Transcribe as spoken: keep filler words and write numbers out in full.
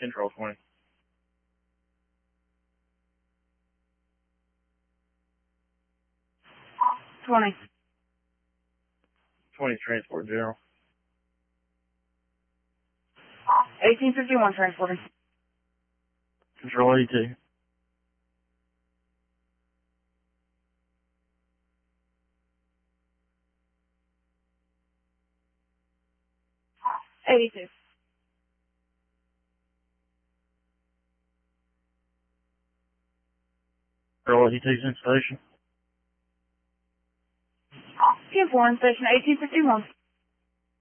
Control twenty. twenty. twenty Transport General. eighteen fifty-one transporting. Control eighty-two. eighty-two. Control eighty-two's in station. ten four in station eighteen fifty-one.